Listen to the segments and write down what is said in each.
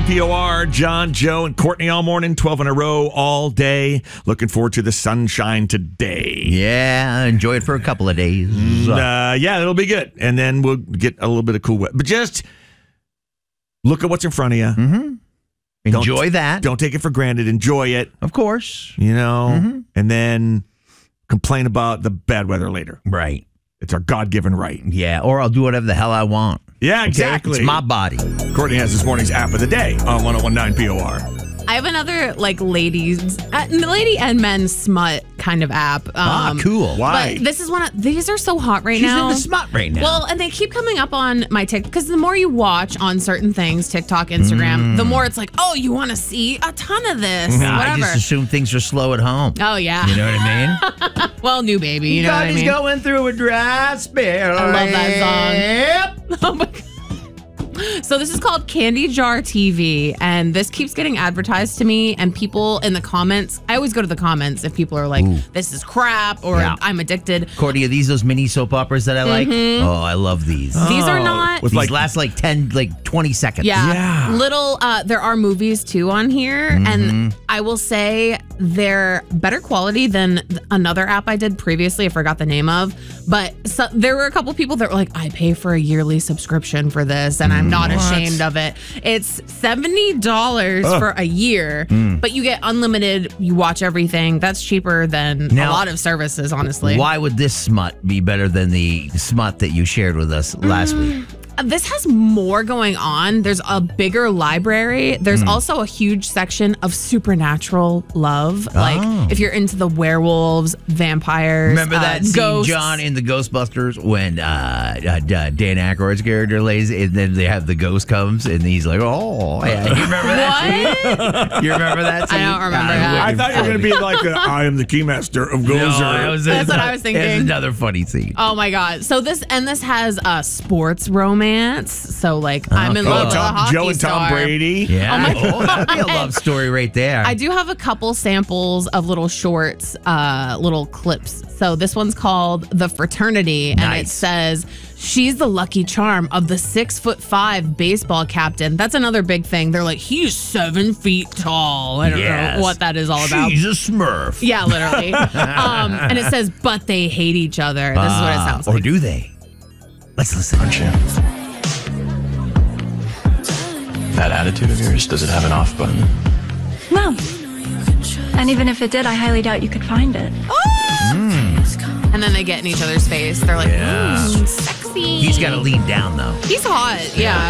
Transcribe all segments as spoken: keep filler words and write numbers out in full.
P O R, John, Joe, and Courtney all morning, twelve in a row all day. Looking forward to the sunshine today. Yeah, enjoy it for a couple of days. Uh, yeah, it'll be good. And then we'll get a little bit of cool weather. But just look at what's in front of you. Mm-hmm. Enjoy don't, that. Don't take it for granted. Enjoy it. Of course. You know, mm-hmm. and then complain about the bad weather later. Right. It's our God-given right. Yeah, or I'll do whatever the hell I want. Yeah, Okay? exactly. It's my body. Courtney has this morning's app of the day on one oh one nine P O R. I have another, like, ladies, uh, lady and men smut kind of app. Um, ah, cool. Why? But this is one of, these are so hot right She's now. in the smut right now. Well, and they keep coming up on my TikTok, because the more you watch on certain things, TikTok, Instagram, Mm. the more it's like, oh, you want to see a ton of this, Nah, I whatever. just assume things are slow at home. Oh, yeah. You know what I mean? Well, new baby, you know what I mean? going through a dry spell. I love that song. Oh, my God. So this is called Candy Jar T V, and this keeps getting advertised to me, and people in the comments, I always go to the comments if people are like, Ooh. this is crap, or Yeah. I'm addicted. Courtney, are these those mini soap operas that I like? Mhm. Oh, I love these. These are Oh, not... with These like last like ten, like twenty seconds. Yeah. Yeah. Little, uh, there are movies too on here. Mm-hmm. And I will say they're better quality than another app I did previously. I forgot the name of. But so, there were a couple people that were like, I pay for a yearly subscription for this and I'm not What? ashamed of it. It's seventy dollars Ugh. for a year, Mm. but you get unlimited. You watch everything. That's cheaper than Now- a lot of services, honestly. Why would this smut be better than the smut that you shared with us last week? This has more going on. There's a bigger library. There's Hmm. also a huge section of supernatural love. Like Oh. if you're into the werewolves, vampires, Remember uh, that scene, ghosts. John, in the Ghostbusters when uh, uh, Dan Aykroyd's character lays, and then they have the ghost comes, and he's like, "Oh, yeah." You remember that? What? You remember that? Scene? I don't remember Ah, that. I thought you were going to be like, a, I am the keymaster of No, Gozer. that was That's what I was It's thinking. another funny scene. Oh my god! So this and this has a sports romance. So like I'm in Oh, love Oh, with a Tom, hockey Joe and Tom star. Brady. Yeah. Oh, my Oh, that'd be a love story right there. I do have a couple samples of little shorts, uh, little clips. So this one's called The Fraternity, and it Nice. says she's the lucky charm of the six foot five baseball captain. That's another big thing. They're like, he's seven feet tall. I don't Yes. know what that is all about. She's a Smurf. Yeah, literally. um, and it says, but they hate each other. This is what it Ah, sounds Or like. do they? Let's listen. That attitude of yours, does it have an off button? No. And even if it did, I highly doubt you could find it. And then they get in each other's face. They're like, Yeah. mm, sexy. He's got to lean down, though. He's hot, yeah.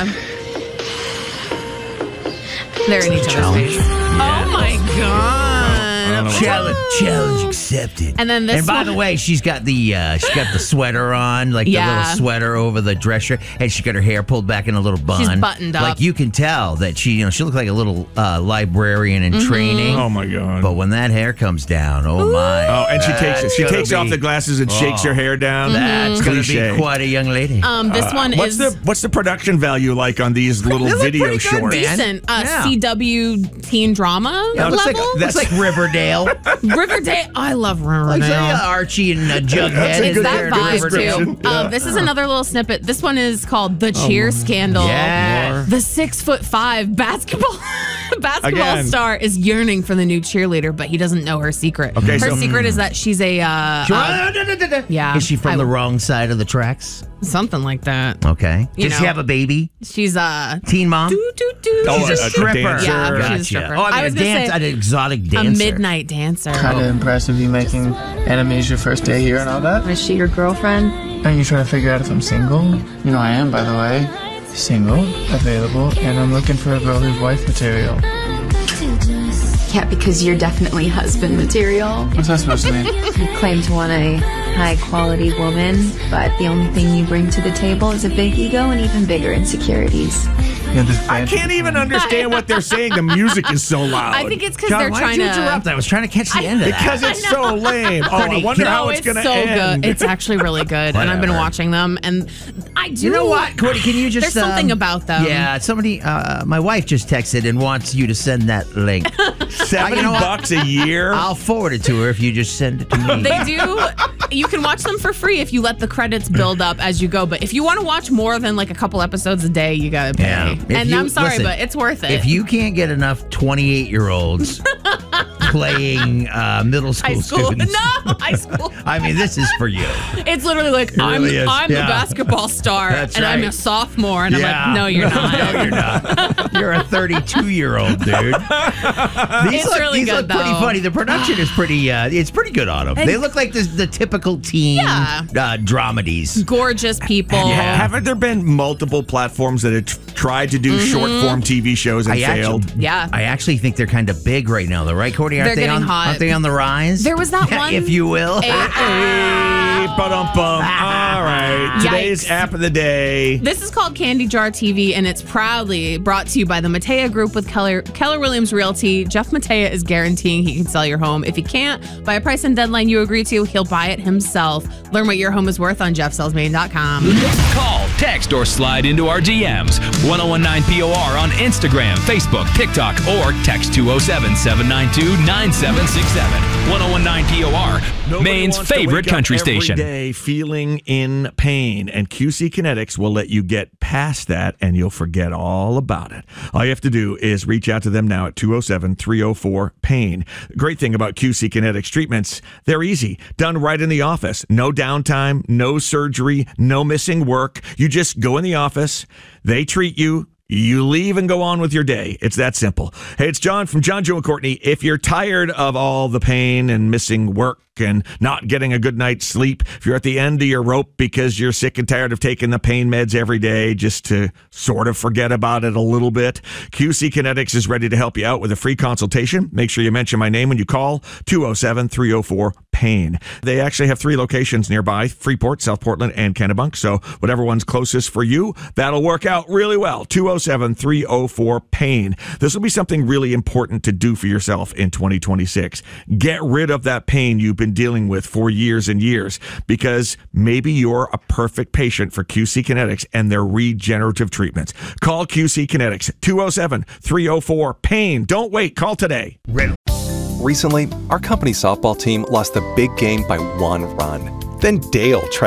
They're in each other's face. Oh my god. Challenge, challenge accepted. And then this And by one- the way, she's got the uh, she's got the sweater on, like the Yeah. little sweater over the dress shirt, and she got her hair pulled back in a little bun. She's buttoned up. Like you can tell that she, you know, she looked like a little uh, librarian in Mm-hmm. training. Oh, my God. But when that hair comes down, oh my! Oh, and she takes That's she gonna takes be- off the glasses and shakes her hair down. That's going to Cliche. be quite a young lady. Um, this one What's is the what's the production value like on these little They look video pretty good, shorts? man. decent. Uh, Yeah. C W teen drama Yeah, it looks like, level. that's like Riverdale. Riverdale. I love Like Riverdale. say, uh, Archie and uh, Jughead. That's a It's good- that good vibe description. too. Yeah. Um, this is another little snippet. This one is called The Cheer Scandal. Yeah. The six foot five basketball basketball Again. star is yearning for the new cheerleader, but he doesn't know her secret. Okay, her so- secret is that she's a uh, uh, yeah. Is she from I- the wrong side of the tracks? something like that. Okay. You Does she know. have a baby? She's a Teen mom? doo doo doo. Oh, She's a a- a stripper. dancer. Yeah, she's a Gotcha. stripper. Oh, I mean, I was a gonna dance, say an exotic a dancer. midnight dancer. Kind of impressed with you making enemies your first day here and all that. Is she your girlfriend? Are you trying to figure out if I'm single? You know I am, by the way. Single, available, and I'm looking for a girl who's wife material. Yeah, because you're definitely husband material. What's that supposed to mean? You claim to want a high-quality woman, but the only thing you bring to the table is a big ego and even bigger insecurities. You have this I fancy- can't even understand what they're saying. The music is so loud. I think it's because John, they're why'd trying you to interrupt? I was trying to catch the end of that. because it's so lame. Oh, I wonder No, how it's, going to so end. good. It's actually really good, and I've been Whatever. watching them, and I do. You know what, Cody? Can you just? There's something um, about them. Yeah, somebody. Uh, my wife just texted and wants you to send that link. Seventy You know what? bucks a year. I'll forward it to her if you just send it to me. They do. you can watch them for free if you let the credits build up as you go. But if you want to watch more than like a couple episodes a day, you got to pay. Yeah. If And you- I'm sorry, listen, but it's worth it. If you can't get enough twenty-eight-year-olds playing uh, middle school, high school. students, No, high school. I mean, this is for you. It's literally like, I'm, really is. I'm Yeah. the basketball star, That's and I'm right. a sophomore. And Yeah. I'm like, no, you're not. No, you're not. You're a thirty-two-year-old dude. These It's look, really these good, look pretty though. funny. The production is pretty. Uh, it's pretty good on them. And- They look like the, the typical teen Yeah. uh, dramedies. Gorgeous people. Yeah. Haven't there been multiple platforms that have t- tried to do short form T V shows and I failed? actually, Yeah. I actually think they're kind of big right now, though, right, Courtney? Aren't They're they getting on, hot. Aren't they on the rise? There was that one- if you will. Hey, ba-dum-bum. All right. Today's Yikes. app of the day. This is called Candy Jar T V, and it's proudly brought to you by the Matea Group with Keller, Keller Williams Realty. Jeff Matea is guaranteeing he can sell your home. If he can't, by a price and deadline you agree to, he'll buy it himself. Learn what your home is worth on jeff sells maine dot com. Call, text, or slide into our D Ms. ten nineteen P O R on Instagram, Facebook, TikTok, or text two oh seven, seven nine two, nine seven six seven. ten nineteen P O R, Nobody Maine's wants to favorite wake up country every station. day feeling in pain, and Q C Kinetics will let you get past that, and you'll forget all about it. All you have to do is reach out to them now at two oh seven, three oh four, pain. The great thing about Q C Kinetics treatments, they're easy, done right in the office. No downtime, no surgery, no missing work. You just go in the office, they treat you. You leave and go on with your day. It's that simple. Hey, it's John from John, Joe, and Courtney. If you're tired of all the pain and missing work and not getting a good night's sleep, if you're at the end of your rope because you're sick and tired of taking the pain meds every day just to sort of forget about it a little bit, Q C Kinetics is ready to help you out with a free consultation. Make sure you mention my name when you call two oh seven, three oh four, pain. They actually have three locations nearby, Freeport, South Portland, and Kennebunk. So whatever one's closest for you, that'll work out really well. two oh seven, three oh four, pain. This will be something really important to do for yourself in twenty twenty-six. Get rid of that pain you've been dealing with for years and years, because maybe you're a perfect patient for Q C Kinetics and their regenerative treatments. Call Q C Kinetics, two oh seven, three oh four, pain. Don't wait. Call today. Recently, our company softball team lost the big game by one run. Then Dale tried